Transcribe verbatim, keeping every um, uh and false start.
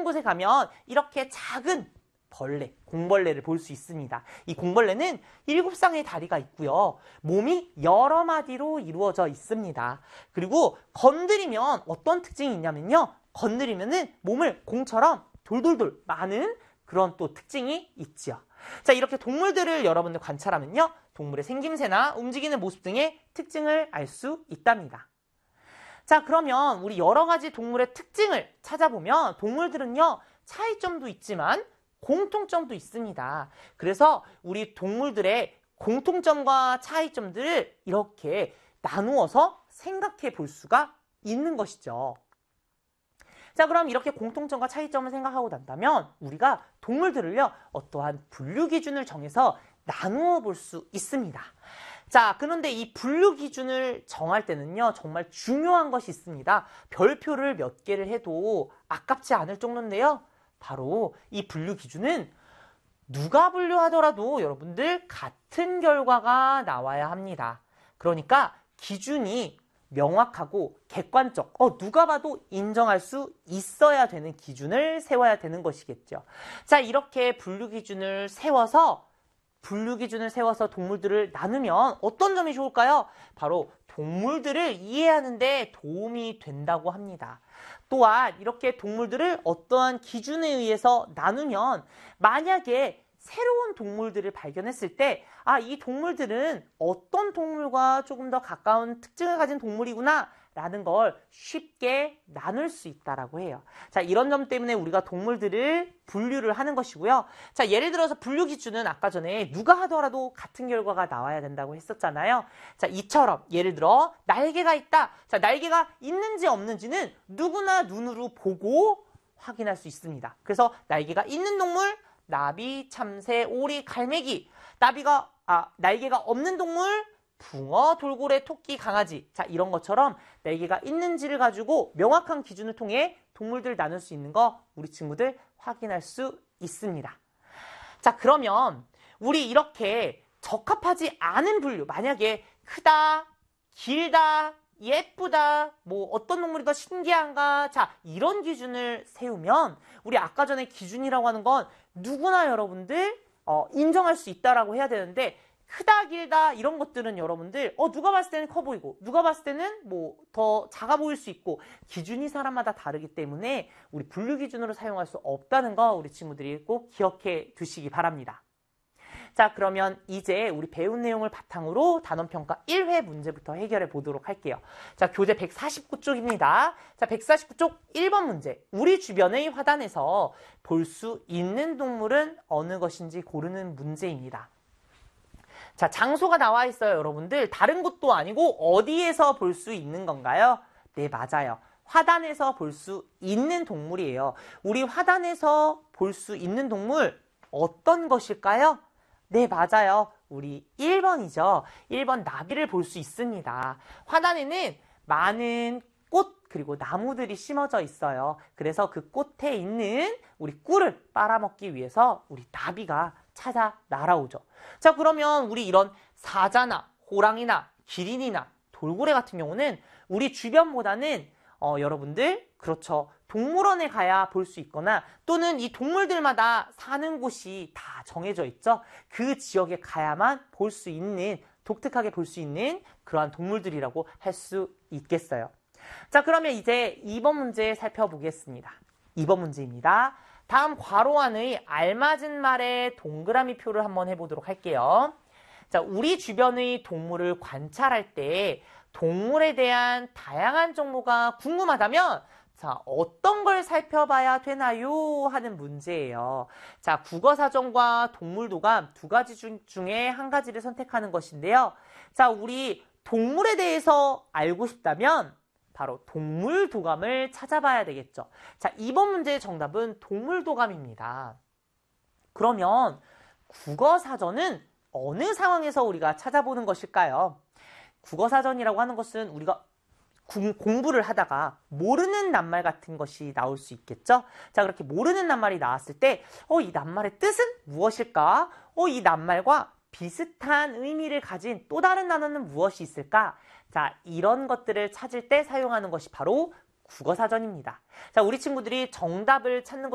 넓은 곳에 가면 이렇게 작은 벌레, 공벌레를 볼 수 있습니다. 이 공벌레는 일곱 쌍의 다리가 있고요. 몸이 여러 마디로 이루어져 있습니다. 그리고 건드리면 어떤 특징이 있냐면요. 건드리면은 몸을 공처럼 돌돌돌 마는 그런 또 특징이 있죠. 자, 이렇게 동물들을 여러분들 관찰하면요. 동물의 생김새나 움직이는 모습 등의 특징을 알 수 있답니다. 자, 그러면 우리 여러 가지 동물의 특징을 찾아보면 동물들은요. 차이점도 있지만 공통점도 있습니다. 그래서 우리 동물들의 공통점과 차이점들을 이렇게 나누어서 생각해 볼 수가 있는 것이죠. 자, 그럼 이렇게 공통점과 차이점을 생각하고 난다면 우리가 동물들을요, 어떠한 분류 기준을 정해서 나누어 볼 수 있습니다. 자, 그런데 이 분류 기준을 정할 때는요, 정말 중요한 것이 있습니다. 별표를 몇 개를 해도 아깝지 않을 정도인데요. 바로 이 분류 기준은 누가 분류하더라도 여러분들 같은 결과가 나와야 합니다. 그러니까 기준이 명확하고 객관적, 어, 누가 봐도 인정할 수 있어야 되는 기준을 세워야 되는 것이겠죠. 자, 이렇게 분류 기준을 세워서 분류 기준을 세워서 동물들을 나누면 어떤 점이 좋을까요? 바로 동물들을 이해하는 데 도움이 된다고 합니다. 또한 이렇게 동물들을 어떠한 기준에 의해서 나누면 만약에 새로운 동물들을 발견했을 때, 아, 이 동물들은 어떤 동물과 조금 더 가까운 특징을 가진 동물이구나 라는 걸 쉽게 나눌 수 있다라고 해요. 자, 이런 점 때문에 우리가 동물들을 분류를 하는 것이고요. 자, 예를 들어서 분류 기준은 아까 전에 누가 하더라도 같은 결과가 나와야 된다고 했었잖아요. 자, 이처럼 예를 들어 날개가 있다. 자, 날개가 있는지 없는지는 누구나 눈으로 보고 확인할 수 있습니다. 그래서 날개가 있는 동물, 나비, 참새, 오리, 갈매기. 나비가 아, 날개가 없는 동물, 붕어, 돌고래, 토끼, 강아지. 자, 이런 것처럼 날개가 있는지를 가지고 명확한 기준을 통해 동물들 나눌 수 있는 거 우리 친구들 확인할 수 있습니다. 자, 그러면 우리 이렇게 적합하지 않은 분류, 만약에 크다, 길다, 예쁘다, 뭐 어떤 동물이 더 신기한가, 자, 이런 기준을 세우면 우리 아까 전에 기준이라고 하는 건 누구나 여러분들 어, 인정할 수 있다라고 해야 되는데, 크다, 길다 이런 것들은 여러분들 어 누가 봤을 때는 커 보이고 누가 봤을 때는 뭐 더 작아 보일 수 있고 기준이 사람마다 다르기 때문에 우리 분류 기준으로 사용할 수 없다는 거 우리 친구들이 꼭 기억해 두시기 바랍니다. 자, 그러면 이제 우리 배운 내용을 바탕으로 단원평가 일 회 문제부터 해결해 보도록 할게요. 자, 교재 백사십구 쪽입니다. 자, 백사십구 쪽 일 번 문제. 우리 주변의 화단에서 볼 수 있는 동물은 어느 것인지 고르는 문제입니다. 자, 장소가 나와 있어요, 여러분들. 다른 곳도 아니고 어디에서 볼 수 있는 건가요? 네, 맞아요. 화단에서 볼 수 있는 동물이에요. 우리 화단에서 볼 수 있는 동물 어떤 것일까요? 네, 맞아요. 우리 일 번이죠. 일 번 나비를 볼 수 있습니다. 화단에는 많은 꽃 그리고 나무들이 심어져 있어요. 그래서 그 꽃에 있는 우리 꿀을 빨아먹기 위해서 우리 나비가 찾아 날아오죠. 자, 그러면 우리 이런 사자나 호랑이나 기린이나 돌고래 같은 경우는 우리 주변보다는 어, 여러분들 그렇죠. 동물원에 가야 볼 수 있거나 또는 이 동물들마다 사는 곳이 다 정해져 있죠. 그 지역에 가야만 볼 수 있는, 독특하게 볼 수 있는 그러한 동물들이라고 할 수 있겠어요. 자, 그러면 이제 이 번 문제 살펴보겠습니다. 이 번 문제입니다. 다음 괄호 안의 알맞은 말의 동그라미 표를 한번 해보도록 할게요. 자, 우리 주변의 동물을 관찰할 때 동물에 대한 다양한 정보가 궁금하다면 자, 어떤 걸 살펴봐야 되나요? 하는 문제예요. 자, 국어사전과 동물도감 두 가지 중, 중에 한 가지를 선택하는 것인데요. 자, 우리 동물에 대해서 알고 싶다면 바로 동물도감을 찾아봐야 되겠죠. 자, 이번 문제의 정답은 동물도감입니다. 그러면 국어사전은 어느 상황에서 우리가 찾아보는 것일까요? 국어사전이라고 하는 것은 우리가 공부를 하다가 모르는 낱말 같은 것이 나올 수 있겠죠? 자, 그렇게 모르는 낱말이 나왔을 때, 어, 이 낱말의 뜻은 무엇일까? 어, 이 낱말과 비슷한 의미를 가진 또 다른 단어는 무엇이 있을까? 자, 이런 것들을 찾을 때 사용하는 것이 바로 국어사전입니다. 자, 우리 친구들이 정답을 찾는